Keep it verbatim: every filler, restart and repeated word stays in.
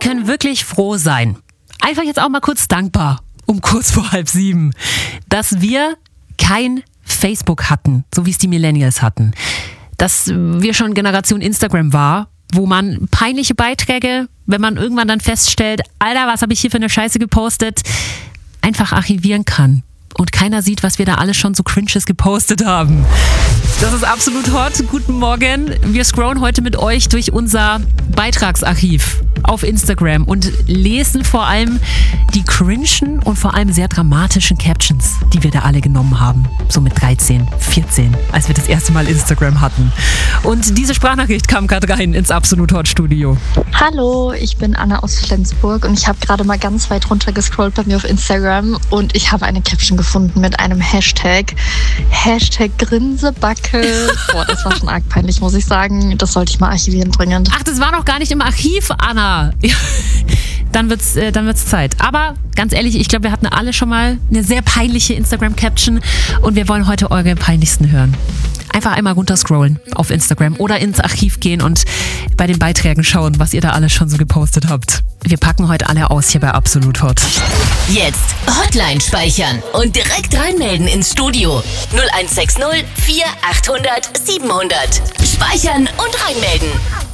können wirklich froh sein. Einfach jetzt auch mal kurz dankbar, um kurz vor halb sieben, dass wir kein Facebook hatten, so wie es die Millennials hatten. Dass wir schon Generation Instagram war, wo man peinliche Beiträge, wenn man irgendwann dann feststellt, Alter, was habe ich hier für eine Scheiße gepostet, einfach archivieren kann. Und keiner sieht, was wir da alles schon so Cringes gepostet haben. Das ist absolut hot. Guten Morgen. Wir scrollen heute mit euch durch unser Beitragsarchiv auf Instagram und lesen vor allem die cringen und vor allem sehr dramatischen Captions, die wir da alle genommen haben. So mit dreizehn, vierzehn, als wir das erste Mal Instagram hatten. Und diese Sprachnachricht kam gerade rein ins Absolut Hot Studio. Hallo, ich bin Anna aus Flensburg und ich habe gerade mal ganz weit runter gescrollt bei mir auf Instagram und ich habe eine Caption gefunden mit einem Hashtag. Hashtag Grinsebacke. Boah, das war schon arg peinlich, muss ich sagen. Das sollte ich mal archivieren dringend. Ach, das war noch gar nicht im Archiv, Anna. Dann wird's, äh, dann wird's Zeit. Aber ganz ehrlich, ich glaube, wir hatten alle schon mal eine sehr peinliche Instagram-Caption und wir wollen heute eure peinlichsten hören. Einfach einmal runterscrollen auf Instagram oder ins Archiv gehen und bei den Beiträgen schauen, was ihr da alles schon so gepostet habt. Wir packen heute alle aus hier bei Absolut Hot. Jetzt Hotline speichern und direkt reinmelden ins Studio. null eins sechs null vier achthundert siebenhundert. Speichern und reinmelden.